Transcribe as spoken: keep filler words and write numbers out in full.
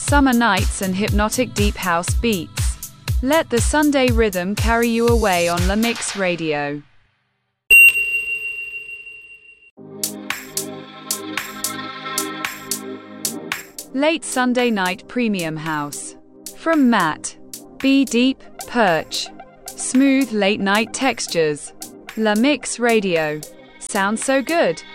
summer nights and hypnotic deep house beats. Let the Sunday rhythm carry you away on La Mix Radio. Late Sunday Night Premium House. From Matt B. Deep, Perch. Smooth late night textures. La Mix Radio. Sounds so good.